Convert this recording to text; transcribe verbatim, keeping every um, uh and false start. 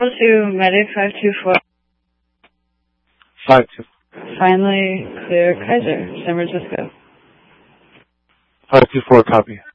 to Medic five two four. five two. Finally clear Kaiser, San Francisco. five two four, copy.